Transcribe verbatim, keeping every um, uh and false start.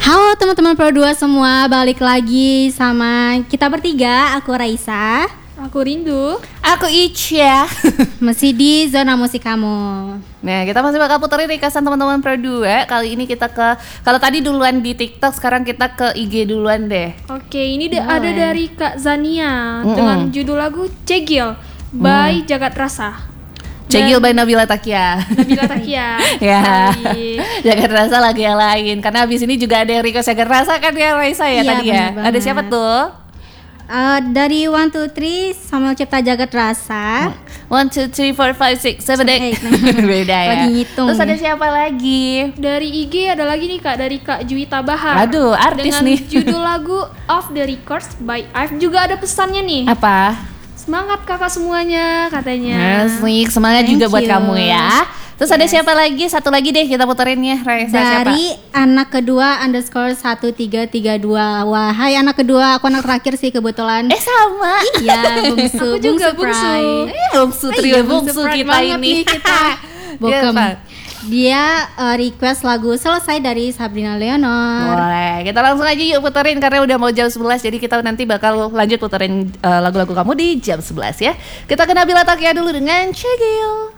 Halo teman-teman Pro dua semua, balik lagi sama kita bertiga. Aku Raisa, aku Rindu, aku Ica. Masih di zona musik kamu. Nah, kita masih bakal puterin ringkasan teman-teman Pro dua. Kali ini kita ke, kalau tadi duluan di TikTok, sekarang kita ke I G duluan deh. Oke, ini de- ada dari Kak Zania Mm-mm. dengan judul lagu Cegil by mm. Jagat Rasa. Cegil by Nabila Takia. Nabila Takia. Ya. Jagat Rasa lagi yang lain. Karena abis ini juga ada yang request Jagat Rasa kan ya Raisa ya, iya, tadi ya. Ada siapa tuh? Uh, dari one two three Samuel Cipta Jagat Rasa. One two three four five six seven eight. Beda ya. Lagi ngitung. Terus ada siapa lagi? Dari I G ada lagi nih Kak, dari Kak Juwita Bahar. Aduh, artis dengan nih. Dengan judul lagu Off the Records by Ive. Juga ada pesannya nih. Apa? Semangat kakak semuanya katanya. Asik, semangat Thank juga buat you. kamu ya. Terus yes. Ada siapa lagi? Satu lagi deh kita puterin ya, Raisa. Dari siapa? Anak kedua underscore satu tiga tiga dua. Wahai anak kedua, aku anak terakhir sih kebetulan. Eh sama. Iya, bungsu. Aku juga bungsu. Eh, bungsu trio iya, bungsu kita ini. Kita. Bokem. Dia uh, request lagu Selesai dari Sabrina Leonor. Boleh, kita langsung aja yuk puterin karena udah mau jam sebelas. Jadi kita nanti bakal lanjut puterin uh, lagu-lagu kamu di jam sebelas ya. Kita ke Nabila Takia dulu dengan Cegil.